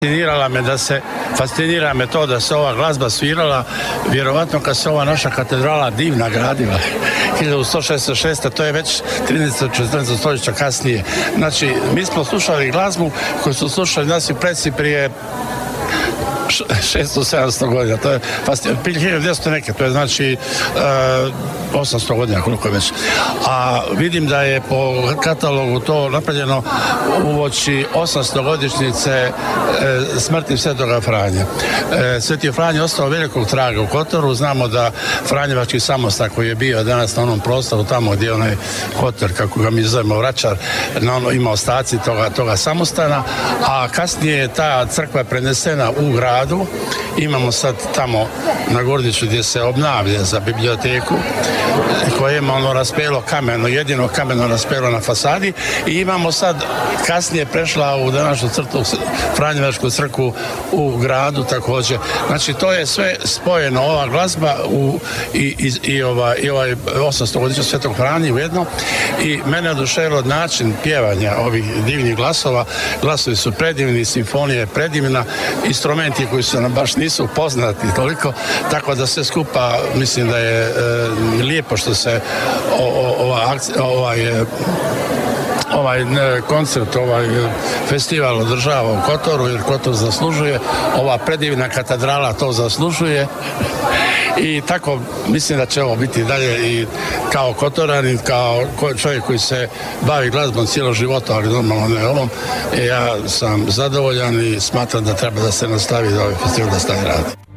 Fascinira me to da se ova glazba svirala, vjerovatno kad se ova naša katedrala divna gradila, 1166. to je već 13. 14. stoljeća kasnije. Znači, mi smo slušali glazbu koju su slušali naši preci prije 600-700 godina, to je 1200 neke, to je znači 800 godina, koliko je već. A vidim da je po katalogu to napravljeno uoči 800 godišnjice smrti Svetoga Franje. Sveti Franje je ostao velikog traga u Kotoru, znamo da Franjevački samostan koji je bio danas na onom prostoru tamo gdje je onaj Kotor, kako ga mi zovemo Vračar, ima ostaci toga samostana, a kasnije je ta crkva prenesena u gradu. Imamo sad tamo na Gordiću gdje se obnavlja za biblioteku, koje ima ono raspelo kameno, jedino kameno raspelo na fasadi, i imamo sad kasnije prešla u današnju Franjevačku crkvu u gradu također. Znači to je sve spojeno, ova glazba i ovaj 800 godišnjica Svetog Franje ujedno, i mene oduševilo način pjevanja ovih divnih glasova. Glasovi su predivni, simfonija je predivna, instrumenti koji su nam baš nisu poznati toliko, tako da sve skupa mislim da je lijepo što se ovaj koncert, ovaj festival održava u Kotoru, jer Kotor zaslužuje, ova predivna katedrala to zaslužuje, i tako mislim da će ovo biti dalje i kao Kotoranin, kao čovjek koji se bavi glazbom cijelo života, ali normalno ne ovom, ja sam zadovoljan i smatram da treba da se nastavi da ovaj festival da stavi radi.